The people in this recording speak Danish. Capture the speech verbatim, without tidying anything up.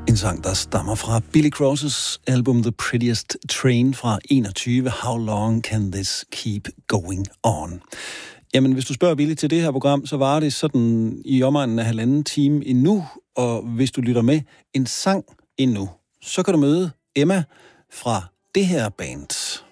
En sang, der stammer fra Billy Crosses album The Prettiest Train fra enogtyve. How long can this keep going on? Jamen, hvis du spørger Billy til det her program, så var det sådan i omegnen af halvanden time endnu. Og hvis du lytter med en sang endnu, så kan du møde Emma fra det her band.